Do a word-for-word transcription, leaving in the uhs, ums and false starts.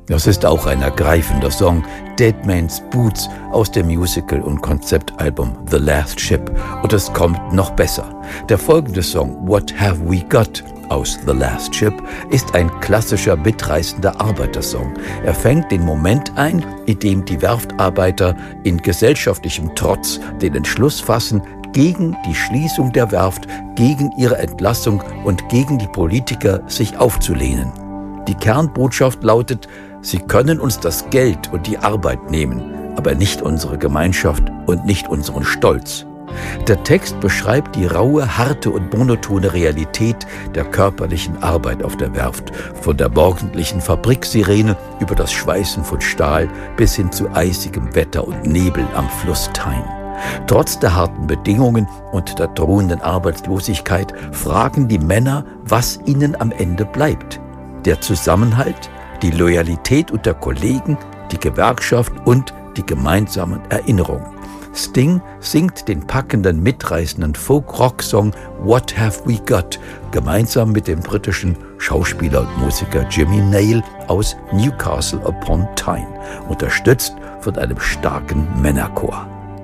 Das ist auch ein ergreifender Song, Dead Man's Boots aus dem Musical- und Konzeptalbum The Last Ship. Und es kommt noch besser. Der folgende Song, What Have We Got aus The Last Ship, ist ein klassischer, mitreißender Arbeitersong. Er fängt den Moment ein, in dem die Werftarbeiter in gesellschaftlichem Trotz den Entschluss fassen, gegen die Schließung der Werft, gegen ihre Entlassung und gegen die Politiker sich aufzulehnen. Die Kernbotschaft lautet: Sie können uns das Geld und die Arbeit nehmen, aber nicht unsere Gemeinschaft und nicht unseren Stolz. Der Text beschreibt die raue, harte und monotone Realität der körperlichen Arbeit auf der Werft, von der morgendlichen Fabriksirene über das Schweißen von Stahl bis hin zu eisigem Wetter und Nebel am Fluss Tyne. Trotz der harten Bedingungen und der drohenden Arbeitslosigkeit fragen die Männer, was ihnen am Ende bleibt. Der Zusammenhalt, die Loyalität unter Kollegen, die Gewerkschaft und die gemeinsamen Erinnerungen. Sting singt den packenden, mitreißenden Folk-Rock-Song What Have We Got gemeinsam mit dem britischen Schauspieler und Musiker Jimmy Nail aus Newcastle upon Tyne, unterstützt von einem starken Männerchor.